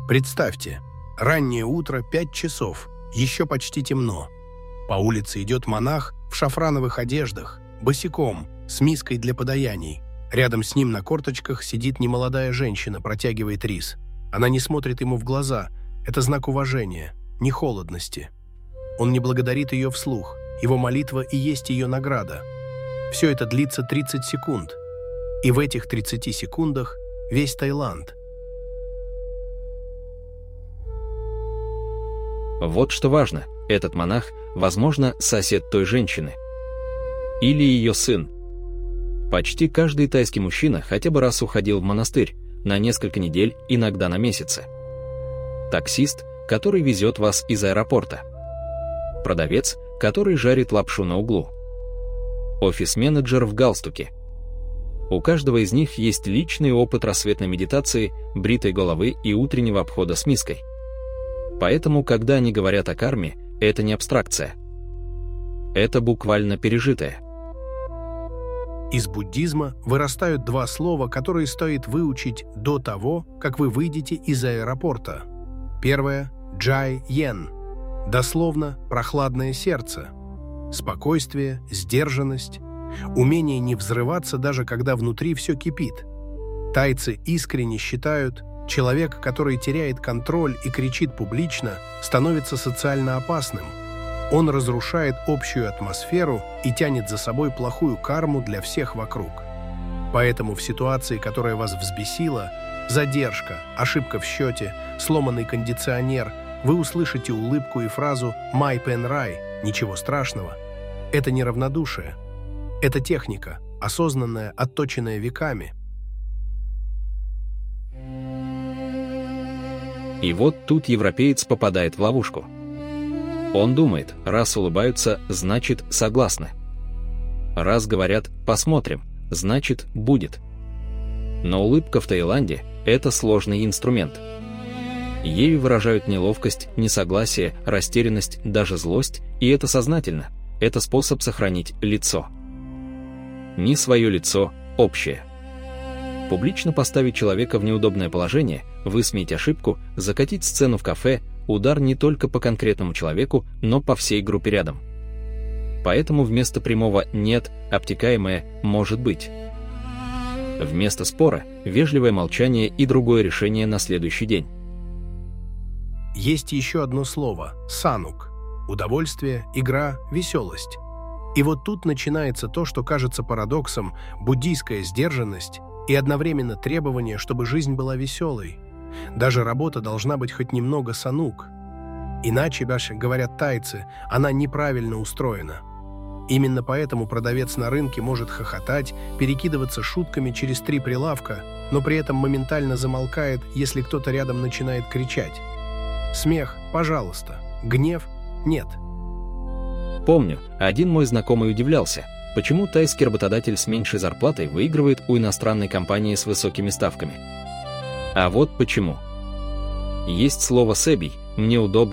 Представьте, раннее утро, 5 часов, еще почти темно. По улице идет монах в шафрановых одеждах, босиком, с миской для подаяний. Рядом с ним на корточках сидит немолодая женщина, протягивает рис. Она не смотрит ему в глаза. Это знак уважения, не холодности. Он не благодарит ее вслух. Его молитва и есть ее награда. Все это длится 30 секунд. И в этих 30 секундах весь Таиланд. Вот что важно. Этот монах, возможно, сосед той женщины. Или ее сын. Почти каждый тайский мужчина хотя бы раз уходил в монастырь, на несколько недель, иногда на месяцы. Таксист, который везет вас из аэропорта. Продавец, который жарит лапшу на углу. Офис-менеджер в галстуке. У каждого из них есть личный опыт рассветной медитации, бритой головы и утреннего обхода с миской. Поэтому, когда они говорят о карме, это не абстракция. Это буквально пережитое. Из буддизма вырастают два слова, которые стоит выучить до того, как вы выйдете из аэропорта. Первое – джай-йен, дословно «прохладное сердце», спокойствие, сдержанность, умение не взрываться, даже когда внутри все кипит. Тайцы искренне считают, человек, который теряет контроль и кричит публично, становится социально опасным. Он разрушает общую атмосферу и тянет за собой плохую карму для всех вокруг. Поэтому в ситуации, которая вас взбесила, задержка, ошибка в счете, сломанный кондиционер, вы услышите улыбку и фразу «Май пен рай» – «Ничего страшного». Это не равнодушие. Это техника, осознанная, отточенная веками. И вот тут европеец попадает в ловушку. Он думает, раз улыбаются, значит согласны. Раз говорят «посмотрим», значит будет. Но улыбка в Таиланде – это сложный инструмент. Ею выражают неловкость, несогласие, растерянность, даже злость, и это сознательно. Это способ сохранить лицо. Не свое лицо, общее. Публично поставить человека в неудобное положение, высмеять ошибку, закатить сцену в кафе – удар не только по конкретному человеку, но по всей группе рядом. Поэтому вместо прямого «нет» обтекаемое «может быть». Вместо спора – вежливое молчание и другое решение на следующий день. Есть еще одно слово – санук. Удовольствие, игра, веселость. И вот тут начинается то, что кажется парадоксом – буддийская сдержанность и одновременно требование, чтобы жизнь была веселой. Даже работа должна быть хоть немного санук. Иначе, говорят тайцы, она неправильно устроена. Именно поэтому продавец на рынке может хохотать, перекидываться шутками через 3 прилавка, но при этом моментально замолкает, если кто-то рядом начинает кричать. Смех – пожалуйста, гнев – нет. Помню, один мой знакомый удивлялся, почему тайский работодатель с меньшей зарплатой выигрывает у иностранной компании с высокими ставками. А вот почему. Есть слово «сэбий», мне удобно.